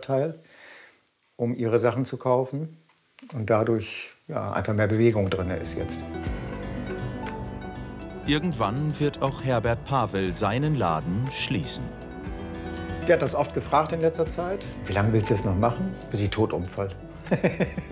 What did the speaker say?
Stadtteil, um ihre Sachen zu kaufen. Und dadurch einfach mehr Bewegung drin ist jetzt. Irgendwann wird auch Herbert Pavel seinen Laden schließen. Ich werde das oft gefragt in letzter Zeit. Wie lange willst du es noch machen? Bis ich tot umfalle.